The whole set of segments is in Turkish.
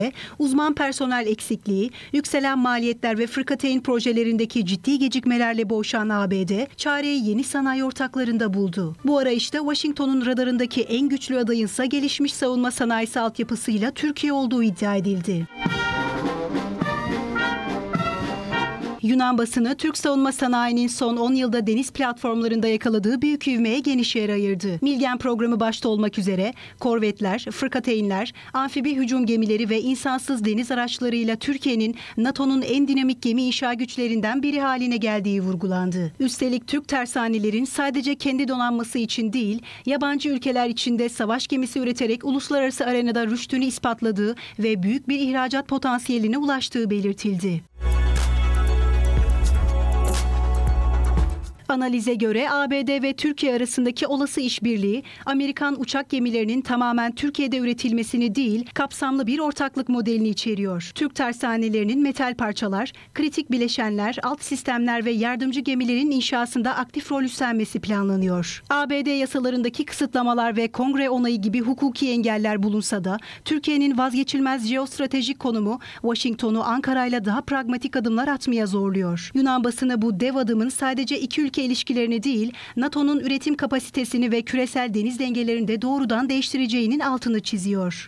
Uzman personel eksikliği, yükselen maliyetler ve fırkateyn projelerindeki ciddi gecikmelerle boğuşan ABD, çareyi yeni sanayi ortaklarında buldu. Bu arayışta Washington'un radarındaki en güçlü adayınsa gelişmiş savunma sanayisi altyapısıyla Türkiye olduğu iddia edildi. Yunan basını, Türk savunma sanayinin son 10 yılda deniz platformlarında yakaladığı büyük ivmeye geniş yer ayırdı. Milgen programı başta olmak üzere korvetler, fırkateynler, amfibi hücum gemileri ve insansız deniz araçlarıyla Türkiye'nin NATO'nun en dinamik gemi inşa güçlerinden biri haline geldiği vurgulandı. Üstelik Türk tersanelerin sadece kendi donanması için değil, yabancı ülkeler içinde savaş gemisi üreterek uluslararası arenada rüştünü ispatladığı ve büyük bir ihracat potansiyeline ulaştığı belirtildi. Analize göre ABD ve Türkiye arasındaki olası işbirliği, Amerikan uçak gemilerinin tamamen Türkiye'de üretilmesini değil, kapsamlı bir ortaklık modelini içeriyor. Türk tersanelerinin metal parçalar, kritik bileşenler, alt sistemler ve yardımcı gemilerin inşasında aktif rol üstlenmesi planlanıyor. ABD yasalarındaki kısıtlamalar ve kongre onayı gibi hukuki engeller bulunsa da, Türkiye'nin vazgeçilmez jeostratejik konumu Washington'u Ankara'yla daha pragmatik adımlar atmaya zorluyor. Yunan basını bu dev adımın sadece iki ülke ilişkilerini değil, NATO'nun üretim kapasitesini ve küresel deniz dengelerini de doğrudan değiştireceğinin altını çiziyor.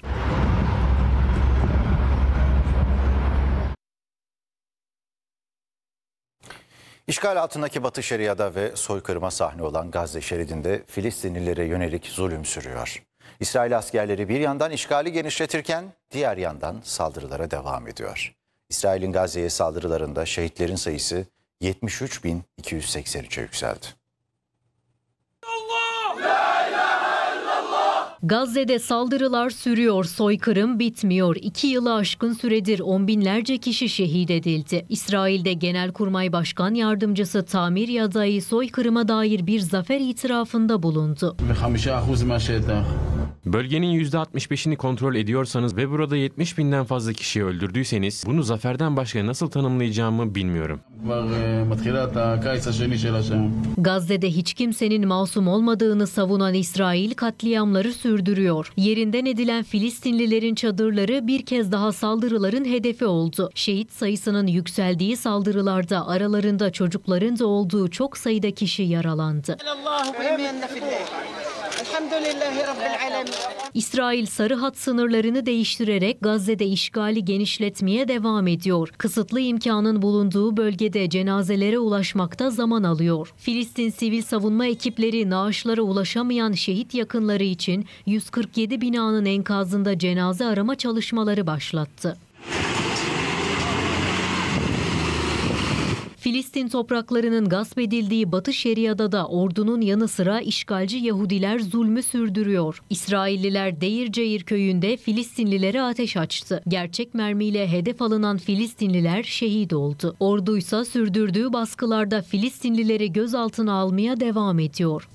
İşgal altındaki Batı Şeria'da ve soykırıma sahne olan Gazze şeridinde Filistinlilere yönelik zulüm sürüyor. İsrail askerleri bir yandan işgali genişletirken diğer yandan saldırılara devam ediyor. İsrail'in Gazze'ye saldırılarında şehitlerin sayısı 73.283'e yükseldi. Gazze'de saldırılar sürüyor, soykırım bitmiyor. 2 yılı aşkın süredir on binlerce kişi şehit edildi. İsrail'de Genelkurmay Başkan Yardımcısı Tamir Yadai soykırıma dair bir zafer itirafında bulundu. Bölgenin %65'ini kontrol ediyorsanız ve burada 70 binden fazla kişiyi öldürdüyseniz bunu zaferden başka nasıl tanımlayacağımı bilmiyorum. Gazze'de hiç kimsenin masum olmadığını savunan İsrail katliamları sürdürüyor. Yerinden edilen Filistinlilerin çadırları bir kez daha saldırıların hedefi oldu. Şehit sayısının yükseldiği saldırılarda aralarında çocukların da olduğu çok sayıda kişi yaralandı. İsrail sarı hat sınırlarını değiştirerek Gazze'de işgali genişletmeye devam ediyor. Kısıtlı imkanın bulunduğu bölgede cenazelere ulaşmakta zaman alıyor. Filistin sivil savunma ekipleri naaşlara ulaşamayan şehit yakınları için 147 binanın enkazında cenaze arama çalışmaları başlattı. Filistin topraklarının gasp edildiği Batı Şeria'da da ordunun yanı sıra işgalci Yahudiler zulmü sürdürüyor. İsrailliler Deir Ceir köyünde Filistinlilere ateş açtı. Gerçek mermiyle hedef alınan Filistinliler şehit oldu. Orduysa sürdürdüğü baskılarda Filistinlileri gözaltına almaya devam ediyor.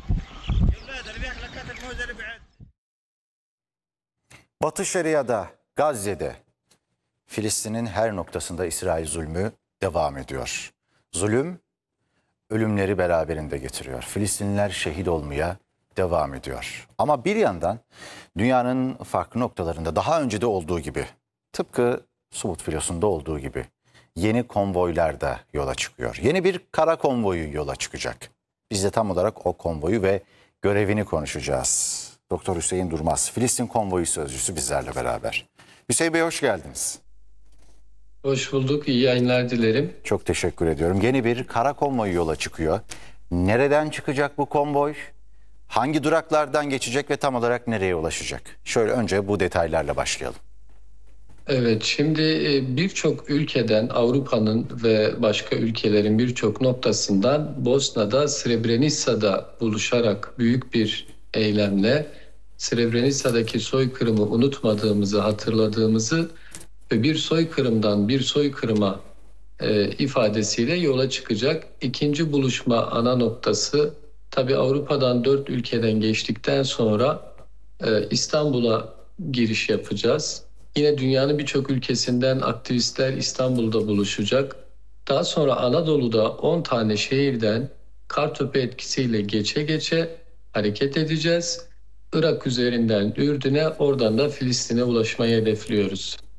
Batı Şeria'da, Gazze'de, Filistin'in her noktasında İsrail zulmü devam ediyor. Zulüm ölümleri beraberinde getiriyor. Filistinliler şehit olmaya devam ediyor. Ama bir yandan dünyanın farklı noktalarında daha önce de olduğu gibi, tıpkı Sumut filosunda olduğu gibi yeni konvoylar da yola çıkıyor. Yeni bir kara konvoyu yola çıkacak. Biz de tam olarak o konvoyu ve görevini konuşacağız. Doktor Hüseyin Durmaz, Filistin Konvoyu Sözcüsü bizlerle beraber. Hüseyin Bey hoş geldiniz. Hoş bulduk. İyi yayınlar dilerim. Çok teşekkür ediyorum. Yeni bir kara konvoyu yola çıkıyor. Nereden çıkacak bu konvoy? Hangi duraklardan geçecek ve tam olarak nereye ulaşacak? Şöyle önce bu detaylarla başlayalım. Evet, şimdi birçok ülkeden, Avrupa'nın ve başka ülkelerin birçok noktasından Bosna'da, Srebrenica'da buluşarak büyük bir eylemle Srebrenica'daki soykırımı unutmadığımızı, hatırladığımızı ve bir soykırımdan bir soykırıma ifadesiyle yola çıkacak. İkinci buluşma ana noktası tabii Avrupa'dan 4 ülkeden geçtikten sonra İstanbul'a giriş yapacağız. Yine dünyanın birçok ülkesinden aktivistler İstanbul'da buluşacak. Daha sonra Anadolu'da 10 tane şehirden kartopu etkisiyle geçe geçe hareket edeceğiz. Irak üzerinden Ürdün'e, oradan da Filistin'e ulaşmayı hedefliyoruz.